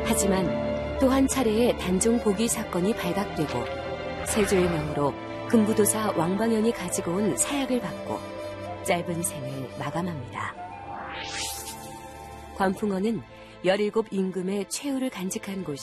하지만 또 한 차례의 단종 복위 사건이 발각되고 세조의 명으로 금부도사 왕방연이 가지고 온 사약을 받고 짧은 생을 마감합니다. 관풍어는 17 임금의 최후를 간직한 곳이